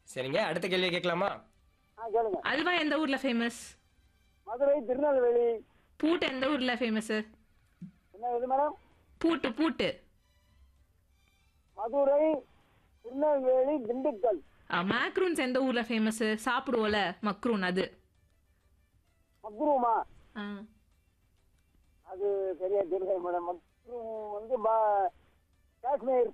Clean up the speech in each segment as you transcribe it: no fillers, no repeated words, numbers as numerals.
சரிங்க, அடுத்த கேள்வி கேட்கலாமா? கேளுங்க. அல்வா எந்த ஊர்ல ஃபேமஸ்? மதுரை, திருநெல்வேலி. பூட்டு எந்த ஊர்ல ஃபேமஸ்? என்ன இது மேடம்? பூட்டு மதுரை, திருநெல்வேலி, திண்டுக்கல். மேக்ரூன்ஸ் எந்த ஊர்ல ஃபேமஸ்? சாப்பிடுவோல மக்ரூன் அது. மக்ரூமா? ஆ. அது சரியா தெரியல மேடம். மக்ரூம் வந்து காஷ்மீர்.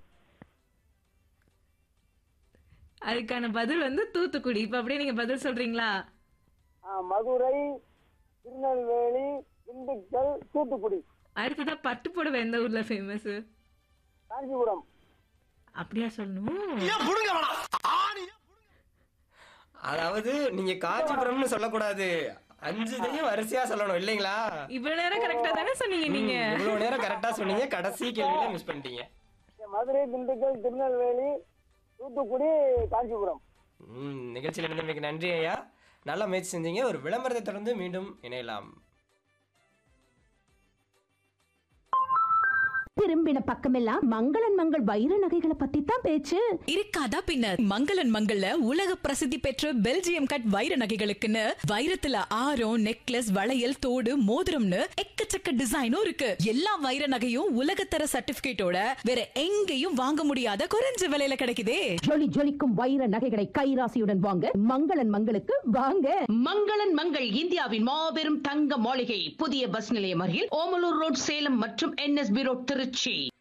அதுக்கான பதில் வந்து தூத்துக்குடி. இப்ப அப்படியே நீங்க பதில் சொல்றீங்களா? மதுரை, திருநெல்வேலி, திண்டுக்கல், தூத்துக்குடி. அடுத்ததான் பட்டு புடவை எந்த ஊர்ல ஃபேமஸ்? காஞ்சிபுரம். அப்படியா சொல்லணும்? அதாவது நீங்க காஞ்சிபுரம்னு சொல்லக்கூடாது, 5 இதையும் வரிசையா சொல்லணும் இல்லைங்களா? இவ்வளவு நேரம் கரெக்டா தானே சொன்னீங்க நீங்க? இவ்வளவு நேரம் கரெக்டா சொன்னீங்க, கடைசி கேள்வியில மிஸ் பண்ணிட்டீங்க. மதுரை, திண்டுக்கல், திருநெல்வேலி, தூத்துக்குடி, காஞ்சிபுரம். நிகழ்ச்சியில் இணைந்தமைக்கு நன்றி ஐயா, நல்லா முயற்சி செஞ்சீங்க. ஒரு விளம்பரத்தை தொடர்ந்து மீண்டும் இணையலாம். திரும்பின பக்கமெல்லாம் மங்களன் மங்கள் வைர நகைகளை பத்தி தான் பேச்சு. இருக்காதா பின்ன? மங்களன் மங்கள்ல உலக பிரசித்தி பெற்ற பெல்ஜியம் கட் வைர நகைகளுக்குன்னு வைரத்துல ஆரம், நெக்லஸ், வளையல், தோடு, மோதிரம்னு எக்கச்சக்க டிசைனும் இருக்கு. எல்லா வைர நகையும் உலகத்தர சர்டிபிகேட்டோட வேற எங்கேயும் வாங்க முடியாத குறைஞ்ச விலையில கிடைக்குதே. ஜொலி ஜொலிக்கும் வைர நகைகளை கைராசியுடன் வாங்க மங்களன் மங்களுக்கு வாங்க. மங்களன் மங்கள் இந்தியாவின் மாபெரும் தங்க மாளிகை, புதிய பஸ் நிலையம் அருகில் ஓமலூர் ரோட், சேலம் மற்றும் NSB ரோட், திருச்சி.